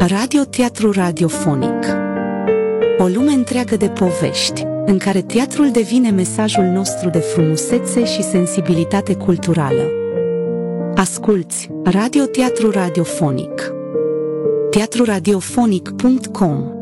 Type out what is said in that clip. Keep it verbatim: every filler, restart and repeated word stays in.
Radio-teatru radiofonic. O lume întreagă de povești, în care teatrul devine mesajul nostru de frumusețe și sensibilitate culturală. Asculți Radio-teatru radiofonic. teatru radiofonic punct com